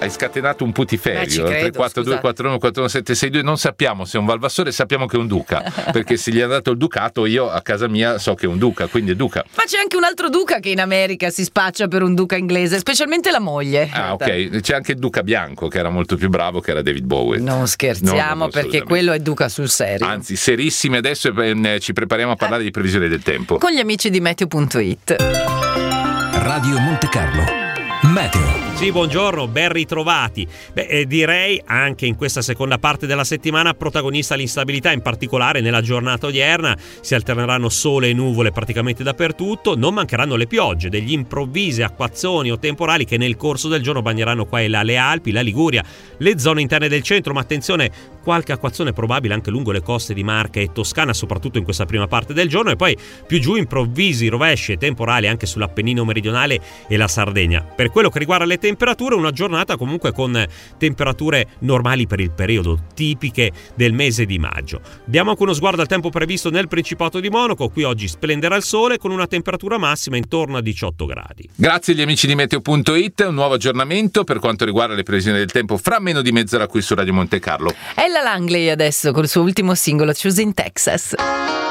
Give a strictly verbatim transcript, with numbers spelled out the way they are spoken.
hai scatenato un putiferio. Eh, ci credo, tre quattro due quattro uno quattro uno sette sei due, non sappiamo se è un Valvassore, sappiamo che è un duca, perché se gli ha dato il ducato, io a casa mia so che è un duca, quindi è duca. Ma c'è anche un altro duca che in America si spaccia per un duca inglese, specialmente la moglie. Ah, ok, c'è anche il duca bianco che era molto più bravo, che era David Bowie. Non scherziamo, No, no, perché quello è duca sul serio. Anzi, serissimi. Adesso eh, ci prepariamo a parlare eh. di previsione del tempo con gli amici di meteo punto it. Radio Monte Carlo Meteo. Sì, buongiorno, ben ritrovati. Beh, eh, direi anche in questa seconda parte della settimana protagonista l'instabilità, in particolare nella giornata odierna. Si alterneranno sole e nuvole praticamente dappertutto, non mancheranno le piogge, degli improvvisi acquazzoni o temporali che nel corso del giorno bagneranno qua e là le Alpi, la Liguria, le zone interne del centro, ma attenzione, qualche acquazzone probabile anche lungo le coste di Marche e Toscana, soprattutto in questa prima parte del giorno, e poi più giù improvvisi rovesci e temporali anche sull'Appennino meridionale e la Sardegna. Per quello che riguarda le temperature, una giornata comunque con temperature normali per il periodo, tipiche del mese di maggio. Diamo anche uno sguardo al tempo previsto nel Principato di Monaco. Qui oggi splenderà il sole con una temperatura massima intorno a diciotto gradi. Grazie agli amici di meteo punto it, un nuovo aggiornamento per quanto riguarda le previsioni del tempo fra meno di mezz'ora qui su Radio Monte Carlo. Ella Langley adesso col suo ultimo singolo Choosing Texas.